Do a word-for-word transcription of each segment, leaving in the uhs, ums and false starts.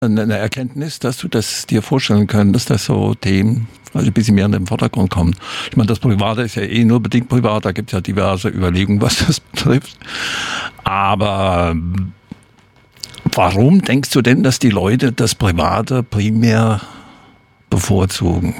eine Erkenntnis, dass du das dir vorstellen könntest, dass so Themen also ein bisschen mehr in den Vordergrund kommen. Ich meine, das Private ist ja eh nur bedingt privat, da gibt es ja diverse Überlegungen, was das betrifft. Aber warum denkst du denn, dass die Leute das Private primär bevorzugen?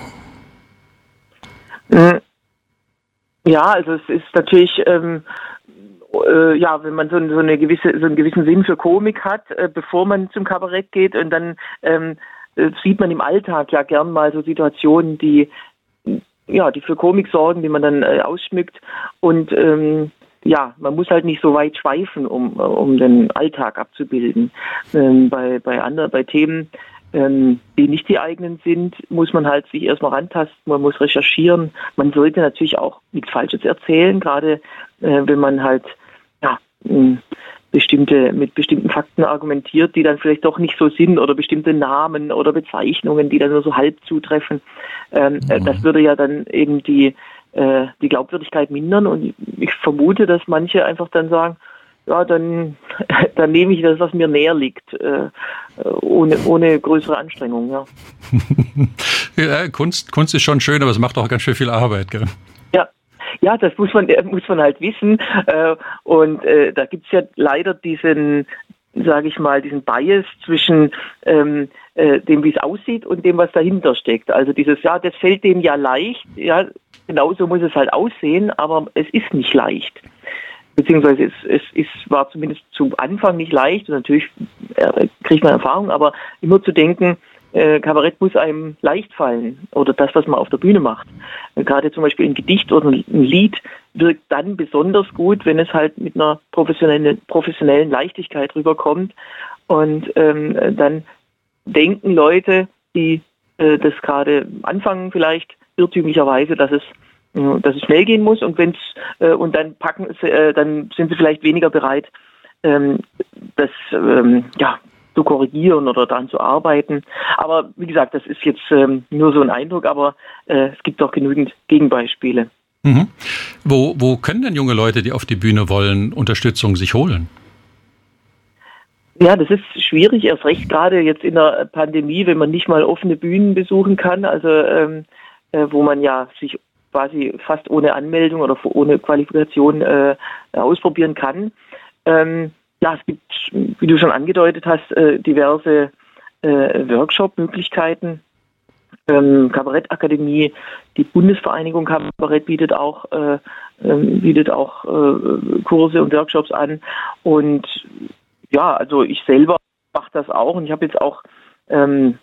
Ja, also es ist natürlich, ähm, äh, ja, wenn man so, so eine gewisse, so einen gewissen Sinn für Komik hat, äh, bevor man zum Kabarett geht, und dann ähm, sieht man im Alltag ja gern mal so Situationen, die ja, die für Komik sorgen, die man dann äh, ausschmückt, und ähm, ja, man muss halt nicht so weit schweifen, um um den Alltag abzubilden. Ähm, bei bei anderen, bei Themen, ähm, die nicht die eigenen sind, muss man halt sich erstmal rantasten, man muss recherchieren. Man sollte natürlich auch nichts Falsches erzählen, gerade äh, wenn man halt ja bestimmte mit bestimmten Fakten argumentiert, die dann vielleicht doch nicht so sind, oder bestimmte Namen oder Bezeichnungen, die dann nur so halb zutreffen. Ähm, mhm. Das würde ja dann eben die äh, die Glaubwürdigkeit mindern, und ich vermute, dass manche einfach dann sagen, ja, dann dann nehme ich das, was mir näher liegt, äh, ohne ohne größere Anstrengung, ja. Ja, Kunst Kunst ist schon schön, aber es macht auch ganz schön viel Arbeit, gell? Ja. Ja, das muss man muss man halt wissen, äh, und äh, da gibt's ja leider diesen, sage ich mal, diesen Bias zwischen ähm, äh, dem, wie es aussieht, und dem, was dahinter steckt. Also dieses, ja, das fällt dem ja leicht, ja, genauso muss es halt aussehen, aber es ist nicht leicht. Beziehungsweise es, es, es war zumindest zu Anfang nicht leicht, und natürlich äh, kriegt man Erfahrung, aber immer zu denken, Äh, Kabarett muss einem leicht fallen, oder das, was man auf der Bühne macht. Äh, gerade zum Beispiel ein Gedicht oder ein Lied wirkt dann besonders gut, wenn es halt mit einer professionellen, professionellen Leichtigkeit rüberkommt. Und ähm, dann denken Leute, die äh, das gerade anfangen, vielleicht irrtümlicherweise, dass es, äh, dass es schnell gehen muss, und wenn's äh, und dann packen, äh, dann sind sie vielleicht weniger bereit, ähm, das ähm, ja zu korrigieren oder daran zu arbeiten. Aber wie gesagt, das ist jetzt ähm, nur so ein Eindruck, aber äh, es gibt auch genügend Gegenbeispiele. Mhm. Wo, wo können denn junge Leute, die auf die Bühne wollen, Unterstützung sich holen? Ja, das ist schwierig, erst recht gerade jetzt in der Pandemie, wenn man nicht mal offene Bühnen besuchen kann, also ähm, äh, wo man ja sich quasi fast ohne Anmeldung oder ohne Qualifikation äh, ausprobieren kann. Ähm, Ja, es gibt, wie du schon angedeutet hast, äh, diverse äh, Workshop-Möglichkeiten. Ähm, Kabarettakademie, die Bundesvereinigung Kabarett bietet auch äh, äh, bietet auch äh, Kurse und Workshops an. Und ja, also ich selber mache das auch, und ich habe jetzt auch, ähm,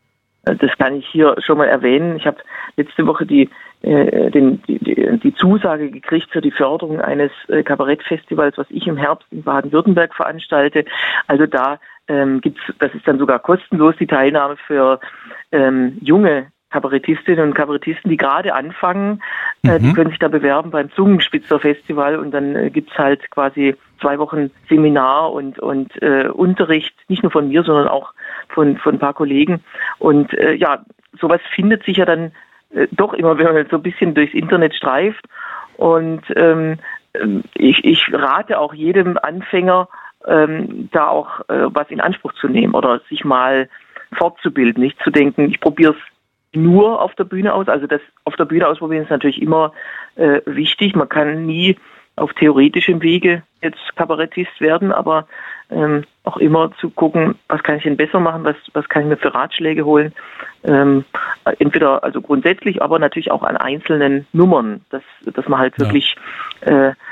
das kann ich hier schon mal erwähnen, ich habe letzte Woche die äh, den, die, die Zusage gekriegt für die Förderung eines äh, Kabarettfestivals, was ich im Herbst in Baden-Württemberg veranstalte. Also da ähm, gibt's, das ist dann sogar kostenlos, die Teilnahme für ähm, junge Kabarettistinnen und Kabarettisten, die gerade anfangen. Äh, mhm. Die können sich da bewerben beim Zungenspitzer Festival, und dann äh, gibt's halt quasi zwei Wochen Seminar und und äh, Unterricht, nicht nur von mir, sondern auch von von ein paar Kollegen. Und äh, ja, sowas findet sich ja dann äh, doch immer, wenn man so ein bisschen durchs Internet streift. Und ähm, ich, ich rate auch jedem Anfänger, ähm, da auch äh, was in Anspruch zu nehmen oder sich mal fortzubilden, nicht zu denken, ich probiere es nur auf der Bühne aus. Also das auf der Bühne ausprobieren ist natürlich immer äh, wichtig. Man kann nie auf theoretischem Wege jetzt Kabarettist werden, aber ähm, auch immer zu gucken, was kann ich denn besser machen, was was kann ich mir für Ratschläge holen. Ähm, entweder also grundsätzlich, aber natürlich auch an einzelnen Nummern, dass dass man halt wirklich ja. äh,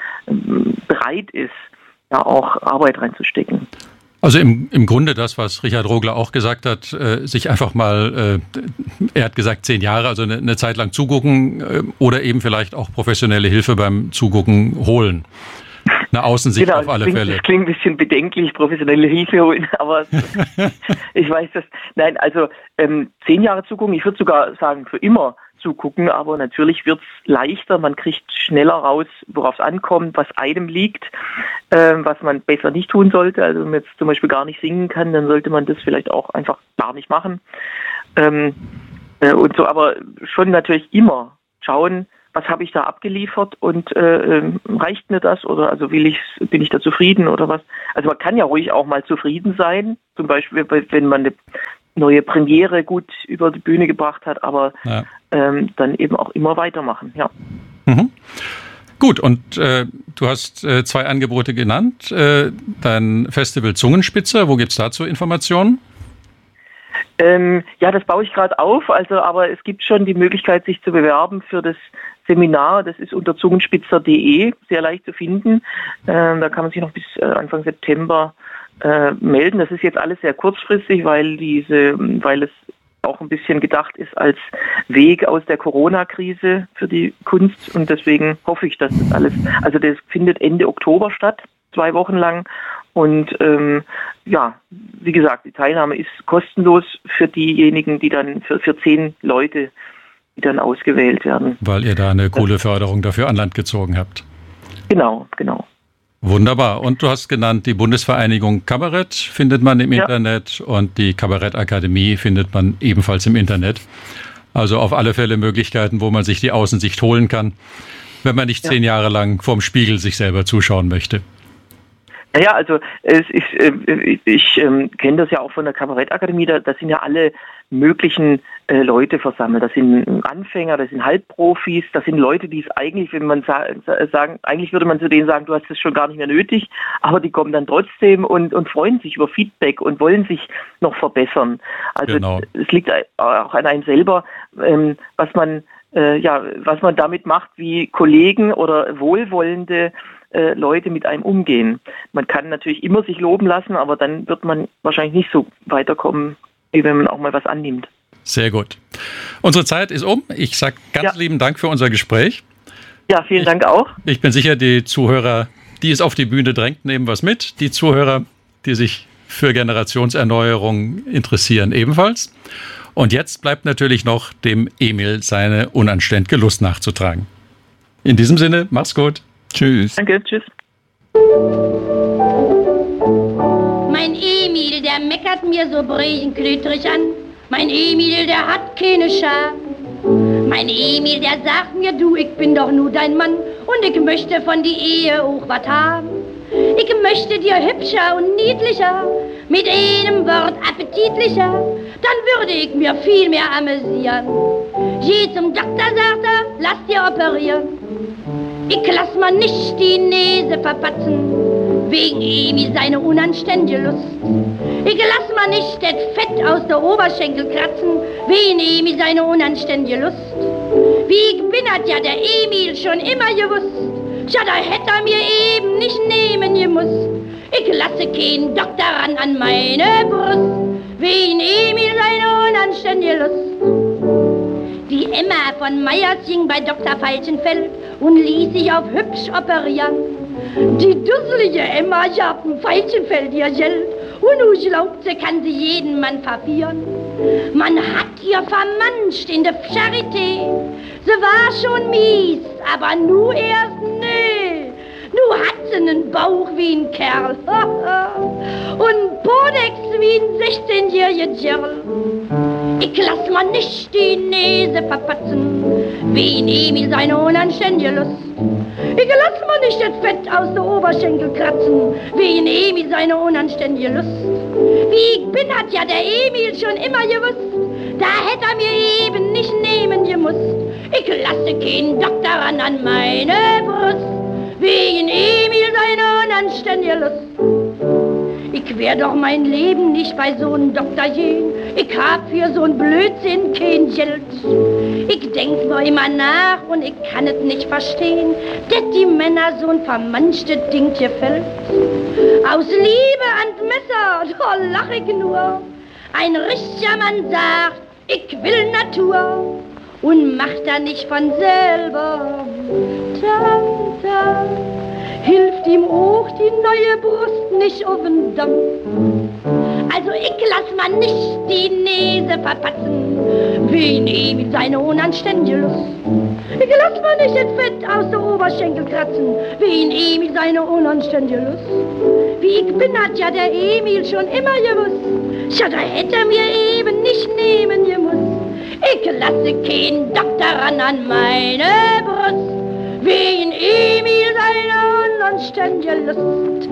bereit ist, da auch Arbeit reinzustecken. Also im, im Grunde das, was Richard Rogler auch gesagt hat, äh, sich einfach mal, äh, er hat gesagt zehn Jahre, also eine, eine Zeit lang zugucken äh, oder eben vielleicht auch professionelle Hilfe beim Zugucken holen. Eine Außensicht genau, auf alle klingt, Fälle. Das klingt ein bisschen bedenklich, professionelle Hilfe holen, aber ich weiß das. Nein, also ähm, zehn Jahre zugucken, ich würde sogar sagen für immer zugucken, aber natürlich wird's leichter, man kriegt schneller raus, worauf es ankommt, was einem liegt, äh, was man besser nicht tun sollte. Also wenn man jetzt zum Beispiel gar nicht singen kann, dann sollte man das vielleicht auch einfach gar nicht machen. Ähm, äh, und so, aber schon natürlich immer schauen, was habe ich da abgeliefert und äh, reicht mir das oder also will ich, bin ich da zufrieden oder was? Also man kann ja ruhig auch mal zufrieden sein, zum Beispiel wenn man eine neue Premiere gut über die Bühne gebracht hat, aber ja. ähm, dann eben auch immer weitermachen, ja. Mhm. Gut, und äh, du hast äh, zwei Angebote genannt. Äh, dein Festival Zungenspitzer, wo gibt es dazu Informationen? Ähm, ja, das baue ich gerade auf, also aber es gibt schon die Möglichkeit, sich zu bewerben für das Seminar. Das ist unter zungenspitzer punkt de, sehr leicht zu finden. Ähm, da kann man sich noch bis äh, Anfang September äh, melden. Das ist jetzt alles sehr kurzfristig, weil diese, weil es auch ein bisschen gedacht ist als Weg aus der Corona-Krise für die Kunst und deswegen hoffe ich, dass das alles, also das findet Ende Oktober statt, zwei Wochen lang und ähm, ja, wie gesagt, die Teilnahme ist kostenlos für diejenigen, die dann, für, für zehn Leute, die dann ausgewählt werden. Weil ihr da eine coole Förderung dafür an Land gezogen habt. Genau, genau. Wunderbar. Und du hast genannt, die Bundesvereinigung Kabarett findet man im ja. Internet und die Kabarettakademie findet man ebenfalls im Internet. Also auf alle Fälle Möglichkeiten, wo man sich die Außensicht holen kann, wenn man nicht ja. zehn Jahre lang vorm Spiegel sich selber zuschauen möchte. Naja, also es ist, ich, ich äh, kenne das ja auch von der Kabarettakademie, da, da sind ja alle möglichen äh, Leute versammelt. Das sind Anfänger, das sind Halbprofis, das sind Leute, die es eigentlich, wenn man sa- sagen, eigentlich würde man zu denen sagen, du hast das schon gar nicht mehr nötig, aber die kommen dann trotzdem und, und freuen sich über Feedback und wollen sich noch verbessern. Also genau. Es liegt auch an einem selber, ähm, was man äh, ja, was man damit macht, wie Kollegen oder wohlwollende äh, Leute mit einem umgehen. Man kann natürlich immer sich loben lassen, aber dann wird man wahrscheinlich nicht so weiterkommen, wie wenn man auch mal was annimmt. Sehr gut. Unsere Zeit ist um. Ich sage ganz ja. lieben Dank für unser Gespräch. Ja, vielen ich, Dank auch. Ich bin sicher, die Zuhörer, die es auf die Bühne drängt, nehmen was mit. Die Zuhörer, die sich für Generationserneuerung interessieren, ebenfalls. Und jetzt bleibt natürlich noch dem Emil seine unanständige Lust nachzutragen. In diesem Sinne, mach's gut. Tschüss. Danke, tschüss. Mein Emil, der meckert mir so brüchenklütrig an. Mein Emil, der hat keine Schar. Mein Emil, der sagt mir, du, ich bin doch nur dein Mann und ich möchte von die Ehe auch was haben. Ich möchte dir hübscher und niedlicher, mit einem Wort appetitlicher, dann würde ich mir viel mehr amüsieren. Geh zum Doktor, sagt er, lass dir operieren. Ich lass mal nicht die Nase verpatzen, wegen Emil seine unanständige Lust. Ich lass mal nicht das Fett aus der Oberschenkel kratzen, wegen Emil seine unanständige Lust. Wie ich bin, hat ja der Emil schon immer gewusst. Tja, da hätte er mir eben nicht nehmen gemusst. Ich lasse keinen Doktor ran an meine Brust, wegen Emil seine unanständige Lust. Die Emma von Meyers ging bei Doktor Falschenfeld und ließ sich auf hübsch operieren. Die dusselige Emma, ich hab ein Falschenfeld ihr Geld und nun glaubt sie, kann sie jeden Mann verführen. Man hat ihr vermanscht in der Charité. Sie war schon mies, aber nu erst nö. Nu hat sie einen Bauch wie ein Kerl und Podex wie ein sechzehnjähriger Girl. Ich lass mal nicht die Nase verpatzen, wie Emil seine unanständige Lust. Ich lass mal nicht das Fett aus der Oberschenkel kratzen, wie Emil seine unanständige Lust. Wie ich bin, hat ja der Emil schon immer gewusst, da hätte er mir eben nicht nehmen gemusst. Ich lasse keinen Doktor ran an meine Brust, wegen Emil seine unanständige Lust. Ich wär doch mein Leben nicht bei so einem Doktor gehen. Ich hab für so ein Blödsinn kein Geld. Ich denk nur immer nach und ich kann es nicht verstehen, dass die Männer so ein vermanschtes Ding gefällt. Aus Liebe ans Messer, da lach ich nur. Ein richtiger Mann sagt, ich will Natur und macht er nicht von selber. Da, da. Hilft ihm auch die neue Brust nicht auf den Damm. Also ich lass mal nicht die Nase verpatzen, wie Emil seine unanständige Lust. Ich lass mal nicht das Fett aus der Oberschenkel kratzen, wie Emil seine unanständige Lust. Wie ich bin, hat ja der Emil schon immer gewusst. Tja, da hätte er mir eben nicht nehmen gemusst. Ich lasse keinen Doktor ran an meine Brust, wegen Emil seiner unanständigen Lust.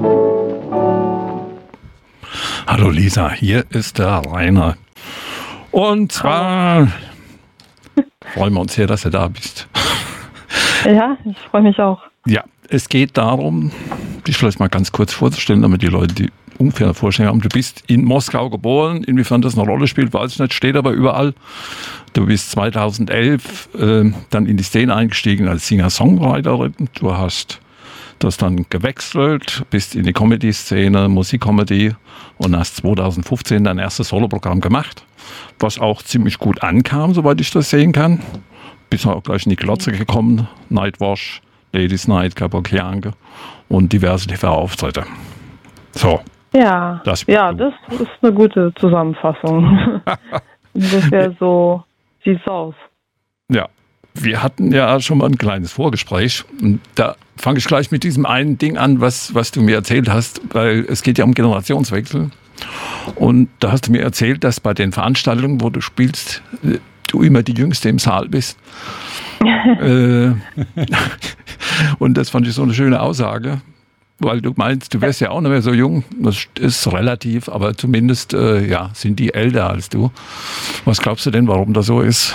Hallo Lisa, hier ist der Rainer. Und zwar freuen wir uns sehr, dass du da bist. Ja, ich freue mich auch. Ja, es geht darum, dich vielleicht mal ganz kurz vorzustellen, damit die Leute die ungefähr vorstellen haben. Du bist in Moskau geboren, inwiefern das eine Rolle spielt, weiß ich nicht, steht aber überall. Du bist zweitausendelf äh, dann in die Szene eingestiegen als Singer-Songwriterin. Du hast das dann gewechselt, bist in die Comedy-Szene, Musik-Comedy und hast zweitausendfünfzehn dein erstes Soloprogramm gemacht, was auch ziemlich gut ankam, soweit ich das sehen kann. Bist auch gleich in die Glotze gekommen, Nightwash, Ladies Night, Kabuki-Anke und diverse T V-Auftritte. So. Ja, das, ja, das ist eine gute Zusammenfassung. Ungefähr so sieht's aus. Ja, wir hatten ja schon mal ein kleines Vorgespräch und da fange ich gleich mit diesem einen Ding an, was, was du mir erzählt hast, weil es geht ja um Generationswechsel. Und da hast du mir erzählt, dass bei den Veranstaltungen, wo du spielst, du immer die Jüngste im Saal bist. äh, und das fand ich so eine schöne Aussage, weil du meinst, du wärst ja auch nicht mehr so jung. Das ist relativ, aber zumindest äh, ja, sind die älter als du. Was glaubst du denn, warum das so ist?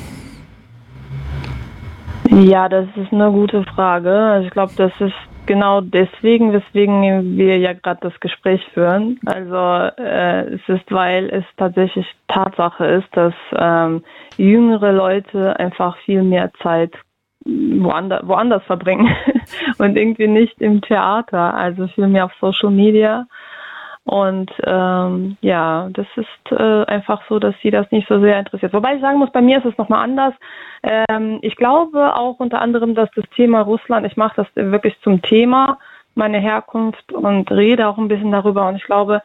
Ja, das ist eine gute Frage. Also ich glaube, das ist genau deswegen, weswegen wir ja gerade das Gespräch führen. Also äh, es ist, weil es tatsächlich Tatsache ist, dass ähm, jüngere Leute einfach viel mehr Zeit woanders, woanders verbringen und irgendwie nicht im Theater, also viel mehr auf Social Media. Und ähm, ja, das ist äh, einfach so, dass sie das nicht so sehr interessiert. Wobei ich sagen muss, bei mir ist es nochmal anders. Ähm, ich glaube auch unter anderem, dass das Thema Russland, ich mache das wirklich zum Thema, meine Herkunft und rede auch ein bisschen darüber. Und ich glaube,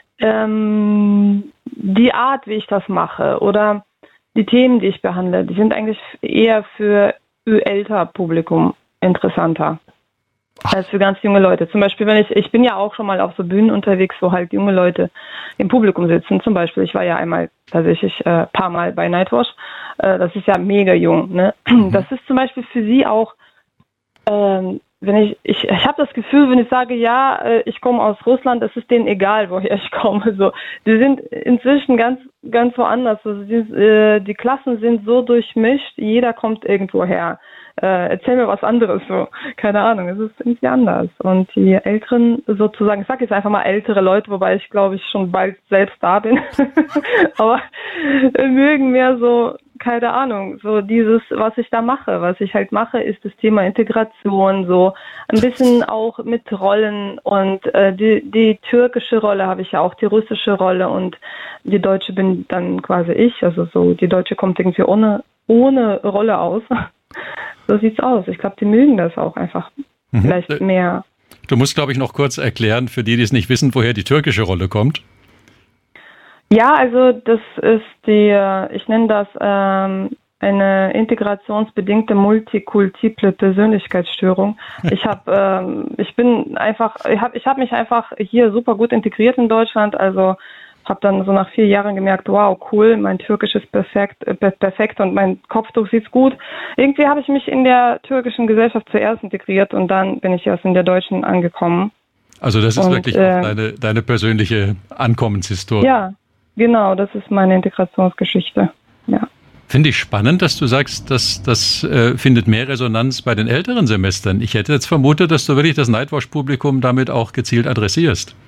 ähm, die Art, wie ich das mache oder die Themen, die ich behandle, die sind eigentlich eher für älter Publikum interessanter. Als für ganz junge Leute. Zum Beispiel, wenn ich, ich bin ja auch schon mal auf so Bühnen unterwegs, wo halt junge Leute im Publikum sitzen. Zum Beispiel, ich war ja einmal tatsächlich ein äh, paar Mal bei Nightwash. Äh, das ist ja mega jung. Ne? Das ist zum Beispiel für sie auch, ähm, wenn ich, ich, ich habe das Gefühl, wenn ich sage, ja, äh, ich komme aus Russland, es ist denen egal, woher ich komme. So, die sind inzwischen ganz, ganz woanders. Also die, äh, die Klassen sind so durchmischt, jeder kommt irgendwo her. Äh, erzähl mir was anderes, so, keine Ahnung, es ist irgendwie anders. Und die Älteren sozusagen, ich sage jetzt einfach mal ältere Leute, wobei ich glaube ich schon bald selbst da bin, aber mögen mehr so, keine Ahnung, so dieses, was ich da mache, was ich halt mache, ist das Thema Integration, so ein bisschen auch mit Rollen und äh, die, die türkische Rolle habe ich ja auch, die russische Rolle und die deutsche bin dann quasi ich, also so, die deutsche kommt irgendwie ohne, ohne Rolle aus. So sieht's aus. Ich glaube, die mögen das auch einfach mhm. vielleicht mehr. Du musst, glaube ich, noch kurz erklären, für die, die es nicht wissen, woher die türkische Rolle kommt. Ja, also das ist die, ich nenne das ähm, eine integrationsbedingte multikultiple Persönlichkeitsstörung. Ich habe, ähm, ich bin einfach, ich habe, ich habe mich einfach hier super gut integriert in Deutschland. Also habe dann so nach vier Jahren gemerkt, wow, cool, mein Türkisch ist perfekt, äh, perfekt und mein Kopftuch sieht gut. Irgendwie habe ich mich in der türkischen Gesellschaft zuerst integriert und dann bin ich erst in der deutschen angekommen. Also das ist und, wirklich äh, deine, deine persönliche Ankommenshistorie. Ja, genau, das ist meine Integrationsgeschichte, ja. Finde ich spannend, dass du sagst, dass das äh, findet mehr Resonanz bei den älteren Semestern. Ich hätte jetzt vermutet, dass du wirklich das Nightwash-Publikum damit auch gezielt adressierst.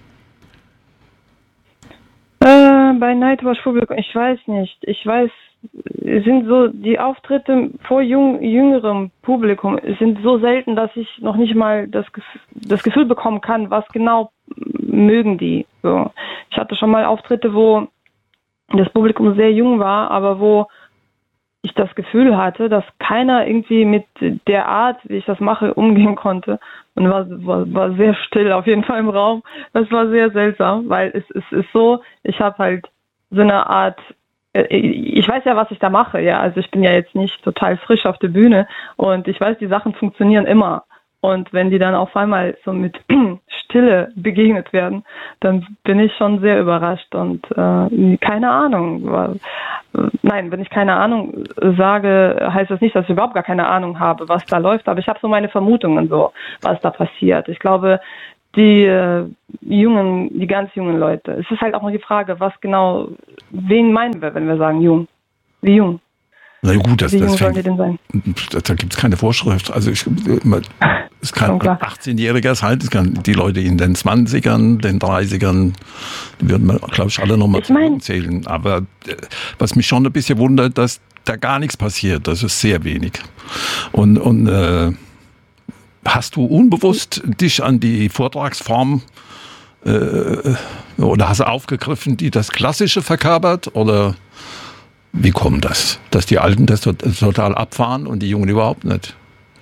Äh, bei Nightwash Publikum, ich weiß nicht. Ich weiß, sind so die Auftritte vor jung, jüngerem Publikum sind so selten, dass ich noch nicht mal das, das Gefühl bekommen kann, was genau mögen die. So. Ich hatte schon mal Auftritte, wo das Publikum sehr jung war, aber wo ich das Gefühl hatte, dass keiner irgendwie mit der Art, wie ich das mache, umgehen konnte. Und war, war, war sehr still auf jeden Fall im Raum. Das war sehr seltsam, weil es, es ist so, ich habe halt so eine Art, ich weiß ja, was ich da mache, ja. Also ich bin ja jetzt nicht total frisch auf der Bühne und ich weiß, die Sachen funktionieren immer. Und wenn die dann auf einmal so mit Stille begegnet werden, dann bin ich schon sehr überrascht und äh, keine Ahnung, nein, wenn ich keine Ahnung sage, heißt das nicht, dass ich überhaupt gar keine Ahnung habe, was da läuft, aber ich habe so meine Vermutungen, so, was da passiert. Ich glaube, die äh, jungen, die ganz jungen Leute, es ist halt auch noch die Frage, was genau, wen meinen wir, wenn wir sagen jung? Wie jung? Na gut, das, Wie das jung sollen fängt, die denn sein? da gibt es keine Vorschrift. Also ich, es kann ein achtzehnjähriger sein, es kann die Leute in den zwanzigern, den dreißigern, die würden wir, glaube ich, alle nochmal zählen. Aber was mich schon ein bisschen wundert, dass da gar nichts passiert, das ist sehr wenig. Und, und äh, hast du unbewusst dich an die Vortragsform äh, oder hast du aufgegriffen, die das Klassische verkörpert, oder wie kommt das, dass die Alten das total abfahren und die Jungen überhaupt nicht?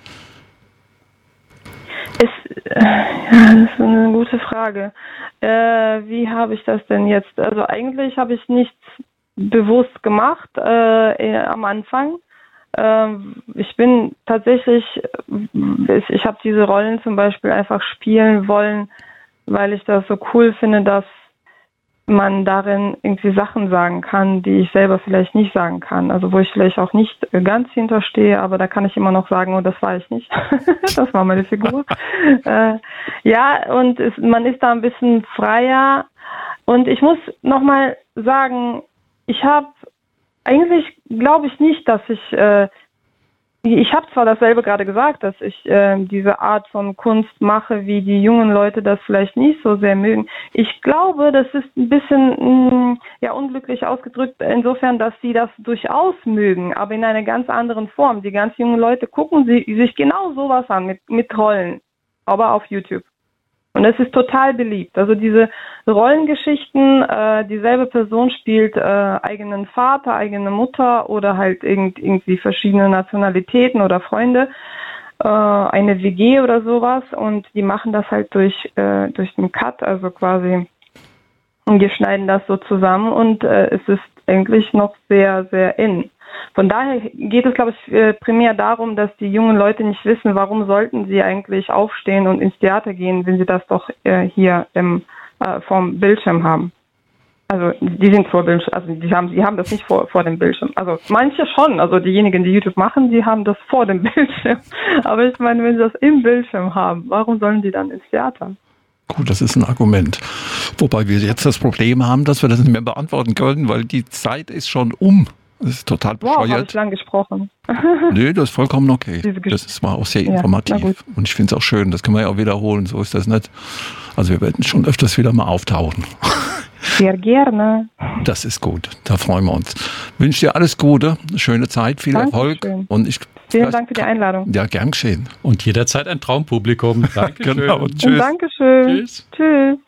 Ist, äh, ja, das ist eine gute Frage. Äh, wie habe ich das denn jetzt? Also eigentlich habe ich nichts bewusst gemacht äh, am Anfang. Äh, ich bin tatsächlich, ich, ich habe diese Rollen zum Beispiel einfach spielen wollen, weil ich das so cool finde, dass man darin irgendwie Sachen sagen kann, die ich selber vielleicht nicht sagen kann. Also wo ich vielleicht auch nicht ganz hinterstehe, aber da kann ich immer noch sagen, oh, das war ich nicht. Das war meine Figur. äh, ja, und es, man ist da ein bisschen freier. Und ich muss nochmal sagen, ich habe, eigentlich glaube ich nicht, dass ich, äh, ich habe zwar dasselbe gerade gesagt, dass ich äh, diese Art von Kunst mache, wie die jungen Leute das vielleicht nicht so sehr mögen. Ich glaube, das ist ein bisschen mh, ja unglücklich ausgedrückt, insofern, dass sie das durchaus mögen, aber in einer ganz anderen Form. Die ganz jungen Leute gucken sie, sich genau sowas an, mit, mit Rollen, aber auf YouTube. Und es ist total beliebt. Also diese Rollengeschichten, äh, dieselbe Person spielt äh, eigenen Vater, eigene Mutter oder halt irgend, irgendwie verschiedene Nationalitäten oder Freunde, äh, eine W G oder sowas, und die machen das halt durch, äh, durch den Cut, also quasi, und wir schneiden das so zusammen, und äh, es ist eigentlich noch sehr, sehr in. Von daher geht es, glaube ich, primär darum, dass die jungen Leute nicht wissen, warum sollten sie eigentlich aufstehen und ins Theater gehen, wenn sie das doch äh, hier im, äh, vorm Bildschirm haben. Also die sind vor Bildschirm, also die haben, die haben das nicht vor, vor dem Bildschirm. Also manche schon, also diejenigen, die YouTube machen, die haben das vor dem Bildschirm. Aber ich meine, wenn sie das im Bildschirm haben, warum sollen die dann ins Theater? Gut, das ist ein Argument. Wobei wir jetzt das Problem haben, dass wir das nicht mehr beantworten können, weil die Zeit ist schon um. Das ist total bescheuert. Wow, habe ich lang gesprochen. Nö, das ist vollkommen okay. Das ist, war auch sehr informativ. Ja, und ich finde es auch schön, das können wir ja auch wiederholen, so ist das nicht. Also wir werden schon öfters wieder mal auftauchen. Sehr gerne. Das ist gut, da freuen wir uns. Ich wünsche dir alles Gute, eine schöne Zeit, viel Erfolg. Und ich, Vielen Dank für die Einladung. Ja, gern geschehen. Und jederzeit ein Traumpublikum. Dankeschön. Genau, tschüss. Und Dankeschön. Tschüss. Tschüss.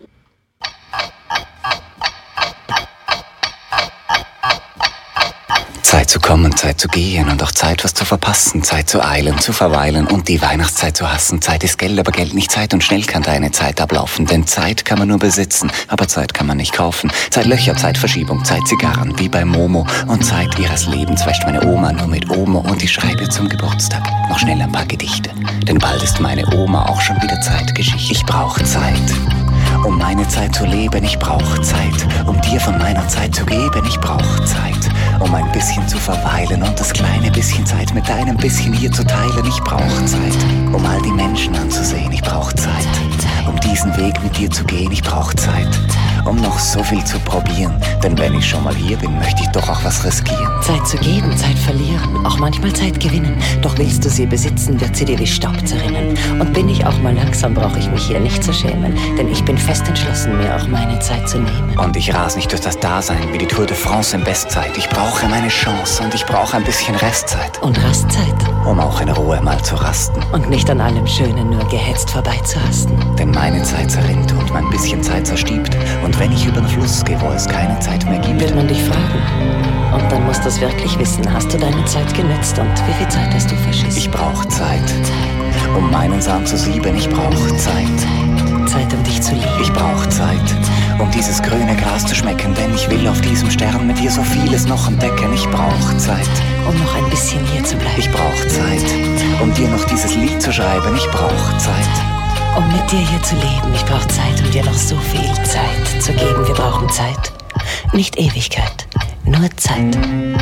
Zeit zu kommen, Zeit zu gehen und auch Zeit, was zu verpassen. Zeit zu eilen, zu verweilen und die Weihnachtszeit zu hassen. Zeit ist Geld, aber Geld nicht Zeit, und schnell kann deine Zeit ablaufen. Denn Zeit kann man nur besitzen, aber Zeit kann man nicht kaufen. Zeitlöcher, Zeitverschiebung, Zeitzigarren, wie bei Momo. Und Zeit ihres Lebens wäscht meine Oma nur mit Omo, und ich schreibe zum Geburtstag noch schnell ein paar Gedichte. Denn bald ist meine Oma auch schon wieder Zeitgeschichte. Ich brauche Zeit, um meine Zeit zu leben. Ich brauche Zeit, um dir von meiner Zeit zu geben. Ich brauche Zeit, um ein bisschen zu verweilen und das kleine bisschen Zeit mit deinem bisschen hier zu teilen. Ich brauche Zeit, um all die Menschen anzusehen. Ich brauche Zeit, um diesen Weg mit dir zu gehen. Ich brauche Zeit, um noch so viel zu probieren. Denn wenn ich schon mal hier bin, möchte ich doch auch was riskieren. Zeit zu geben, Zeit verlieren, auch manchmal Zeit gewinnen. Doch willst du sie besitzen, wird sie dir wie Staub zerrinnen. Und bin ich auch mal langsam, brauche ich mich hier nicht zu schämen. Denn ich bin fest entschlossen, mir auch meine Zeit zu nehmen. Und ich ras nicht durch das Dasein wie die Tour de France in Bestzeit. Ich brauche meine Chance und ich brauche ein bisschen Restzeit. Und Rastzeit. Um auch in Ruhe mal zu rasten. Und nicht an allem Schönen nur gehetzt vorbeizuhasten. Denn meine Zeit zerrinnt und mein bisschen Zeit zerstiebt. Und wenn ich über den Fluss gehe, wo es keine Zeit mehr gibt, wird man dich fragen. Und dann musst du es wirklich wissen. Hast du deine Zeit genützt und wie viel Zeit hast du verschissen? Ich brauche Zeit, um meinen Samen zu sieben. Ich brauche Zeit. Zeit, um dich zu lieben. Ich brauche Zeit, um dieses grüne Gras zu schmecken. Denn ich will auf diesem Stern mit dir so vieles noch entdecken. Ich brauche Zeit, um noch ein bisschen hier zu bleiben. Ich brauche Zeit, um dir noch dieses Lied zu schreiben. Ich brauche Zeit, um mit dir hier zu leben. Ich brauche Zeit, um dir noch so viel Zeit zu geben. Wir brauchen Zeit, nicht Ewigkeit, nur nur Zeit.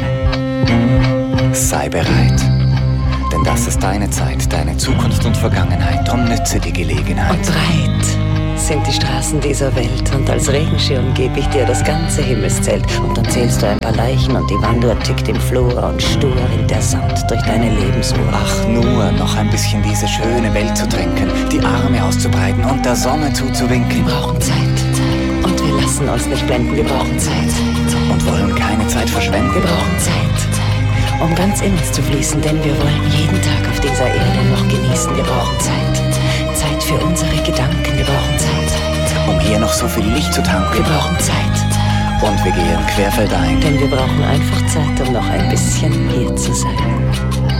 Sei bereit, denn das ist deine Zeit, deine Zukunft und Vergangenheit. Drum nütze die Gelegenheit. Und breit sind die Straßen dieser Welt und als Regenschirm gebe ich dir das ganze Himmelszelt. Und dann zählst du ein paar Leichen und die Wanduhr tickt im Flur und stur rinnt der Sand durch deine Lebensuhr. Ach, nur noch ein bisschen diese schöne Welt zu trinken, die Arme auszubreiten und der Sonne zuzuwinken. Wir brauchen Zeit und wir lassen uns nicht blenden. Wir brauchen Zeit und wollen keine Zeit verschwenden. Wir brauchen Zeit, um ganz in uns zu fließen, denn wir wollen jeden Tag auf dieser Erde noch genießen. Wir brauchen Zeit, Zeit für unsere Gedanken. Wir brauchen Zeit, um hier noch so viel Licht zu tanken. Wir brauchen Zeit und wir gehen querfeldein, denn wir brauchen einfach Zeit, um noch ein bisschen hier zu sein.